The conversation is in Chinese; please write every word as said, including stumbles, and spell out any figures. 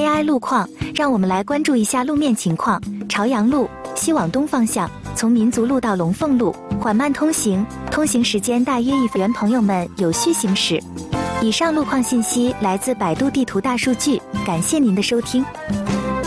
I 路况，让我们来关注一下路面情况。朝阳路西往东方向，从民族路到龙凤路缓慢通行，通行时间大约一分。愿朋友们有序行驶。以上路况信息来自百度地图大数据，感谢您的收听。